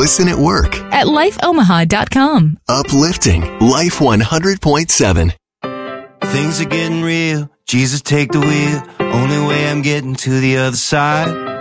Listen at work. At lifeomaha.com. Uplifting Life 100.7. Things are getting real. Jesus, take the wheel. Only way I'm getting to the other side.